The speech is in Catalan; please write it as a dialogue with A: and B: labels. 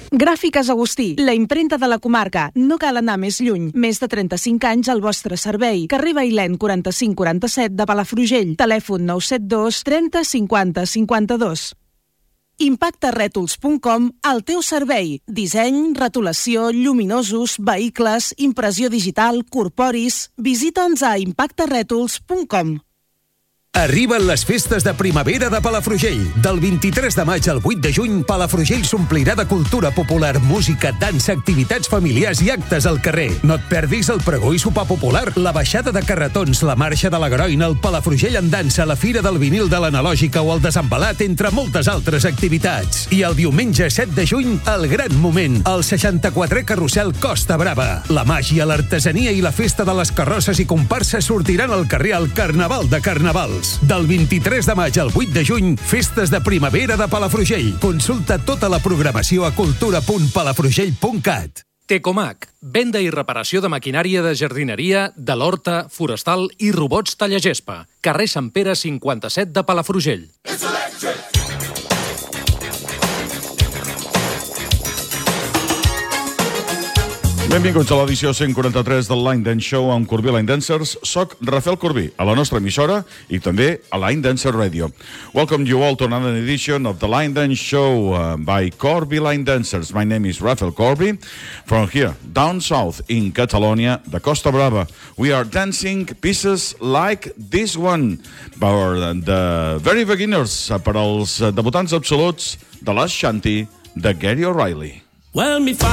A: Gràfiques Agustí, la imprenta de la comarca. No cal anar més lluny. Més de 35 anys al vostre servei. Carrer Bailèn 4547 de Palafrugell. Telèfon 972 30 50 52. Impactarètols.com, al teu servei. Disseny, retolació, lluminosos, vehicles, impressió digital, corporis. Visita'ns a impactarètols.com.
B: Arriben les festes de primavera de Palafrugell. Del 23 de maig al 8 de juny, Palafrugell s'omplirà de cultura popular, música, dansa, activitats familiars i actes al carrer. No et perdis el pregó i sopar popular, la baixada de carretons, la marxa de la Groina, el Palafrugell en dansa, la fira del vinil de l'Analògica o el desembalat, entre moltes altres activitats. I el diumenge 7 de juny, el gran moment, el 64è carrusel Costa Brava. La màgia, l'artesania i la festa de les carrosses i comparses sortiran al carrer al Carnaval de Carnavals. Del 23 de maig al 8 de juny, festes de primavera de Palafrugell. Consulta tota la programació a cultura.palafrugell.cat.
C: Tecomac, venda i reparació de maquinària de jardineria, de l'horta, forestal i robots tallagespa. Carrer Sant Pere 57 de Palafrugell.
D: Benvinguts a l'edició 143 del Line Dance Show amb Corbí Line Dancers. Soc Rafael Corbí, a la nostra emissora i també a Line Dancer Radio. Welcome you all to another edition of the Line Dance Show by Corbí Line Dancers. My name is Rafael Corbí. From here, down south in Catalonia, the Costa Brava, we are dancing pieces like this one for the very beginners, per als debutants absoluts de l'Ashanti de Gary O'Reilly.